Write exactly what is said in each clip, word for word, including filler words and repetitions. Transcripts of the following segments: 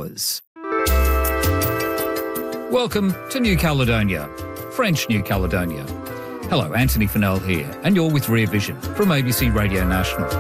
powers. Welcome to New Caledonia, French New Caledonia. Hello, Anthony Fennell here, and you're with Rear Vision from A B C Radio National.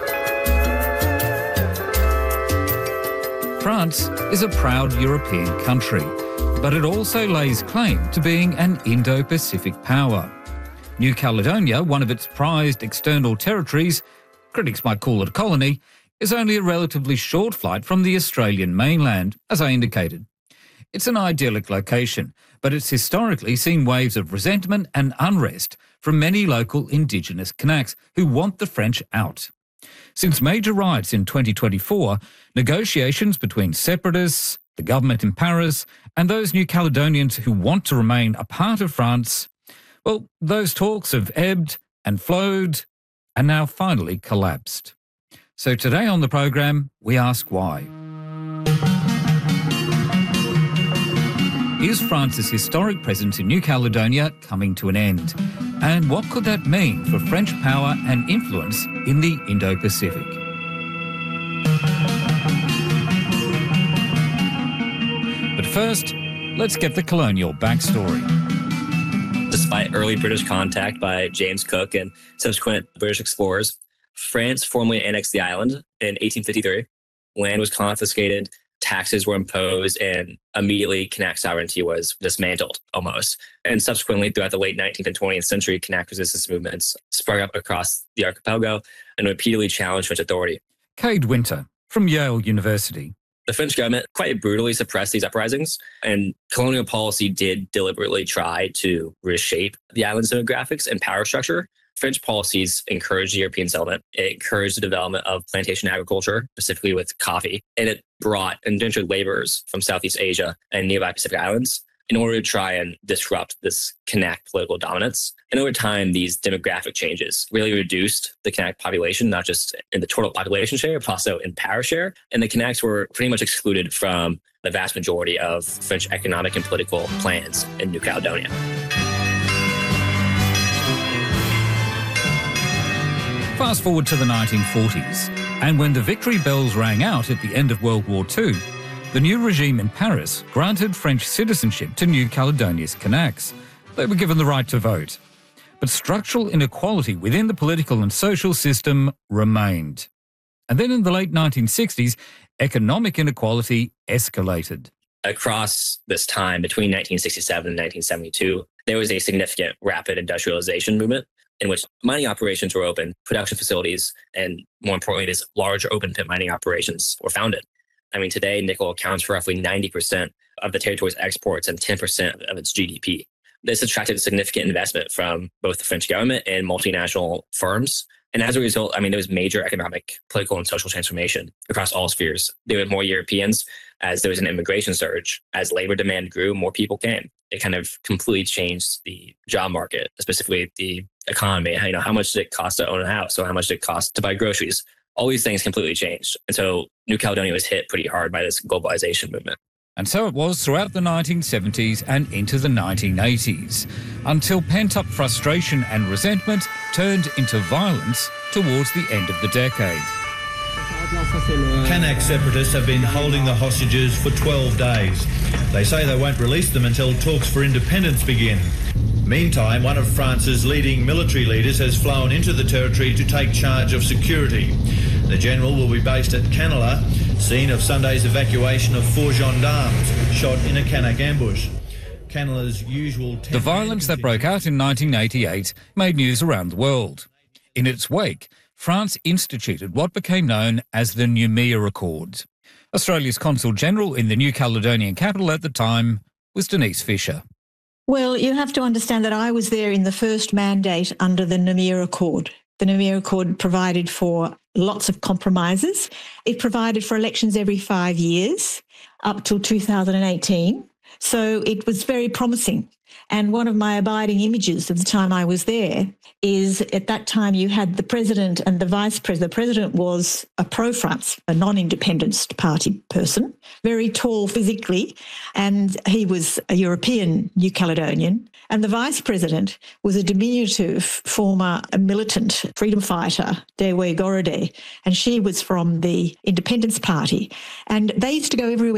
France is a proud European country, but it also lays claim to being an Indo-Pacific power. New Caledonia, one of its prized external territories, critics might call it a colony, is only a relatively short flight from the Australian mainland, as I indicated. It's an idyllic location, but it's historically seen waves of resentment and unrest from many local Indigenous Kanaks who want the French out. Since major riots in twenty twenty-four, negotiations between separatists, the government in Paris, and those New Caledonians who want to remain a part of France, well, those talks have ebbed and flowed and now finally collapsed. So today on the program, we ask why. Is France's historic presence in New Caledonia coming to an end? And what could that mean for French power and influence in the Indo-Pacific? But first, let's get the colonial backstory. Despite early British contact by James Cook and subsequent British explorers, France formally annexed the island in eighteen fifty-three. Land was confiscated, taxes were imposed, and immediately Kanak sovereignty was dismantled almost. And subsequently, throughout the late nineteenth and twentieth century, Kanak resistance movements sprung up across the archipelago and repeatedly challenged French authority. Cade Winter from Yale University. The French government quite brutally suppressed these uprisings, and colonial policy did deliberately try to reshape the island's demographics and power structure. French policies encouraged European settlement. It encouraged the development of plantation agriculture, specifically with coffee, and it brought indentured laborers from Southeast Asia and nearby Pacific Islands in order to try and disrupt this Kanak political dominance. And over time, these demographic changes really reduced the Kanak population, not just in the total population share, but also in power share. And the Kanaks were pretty much excluded from the vast majority of French economic and political plans in New Caledonia. Fast forward to the nineteen forties, and when the victory bells rang out at the end of World War Two, the new regime in Paris granted French citizenship to New Caledonia's Kanaks. They were given the right to vote. But structural inequality within the political and social system remained. And then in the late nineteen sixties, economic inequality escalated. Across this time, between nineteen sixty-seven and nineteen seventy-two, there was a significant rapid industrialization movement in which mining operations were open, production facilities, and more importantly, these large open pit mining operations were founded. I mean, today, nickel accounts for roughly ninety percent of the territory's exports and ten percent of its G D P. This attracted significant investment from both the French government and multinational firms. And as a result, I mean, there was major economic, political, and social transformation across all spheres. There were more Europeans as there was an immigration surge. As labor demand grew, more people came. It kind of completely changed the job market, specifically the economy. You know, how much did it cost to own a house? So how much did it cost to buy groceries? All these things completely changed. And so New Caledonia was hit pretty hard by this globalization movement. And so it was throughout the nineteen seventies and into the nineteen eighties, until pent-up frustration and resentment turned into violence towards the end of the decade. Kanak separatists have been holding the hostages for twelve days. They say they won't release them until talks for independence begin. Meantime, one of France's leading military leaders has flown into the territory to take charge of security. The general will be based at Canela, scene of Sunday's evacuation of four gendarmes shot in a Kanak ambush. Canela's usual... The violence that broke out in nineteen eighty-eight made news around the world. In its wake, France instituted what became known as the Noumea Accord. Australia's Consul General in the New Caledonian capital at the time was Denise Fisher. Well, you have to understand that I was there in the first mandate under the Noumea Accord. The Noumea Accord provided for lots of compromises. It provided for elections every five years up till two thousand eighteen. So it was very promising. And one of my abiding images of the time I was there is at that time you had the president and the vice president. The president was a pro-France, a non-independence party person, very tall physically, and he was a European New Caledonian. And the vice president was a diminutive former militant freedom fighter, Dewe Gorode, and she was from the Independence Party. And they used to go everywhere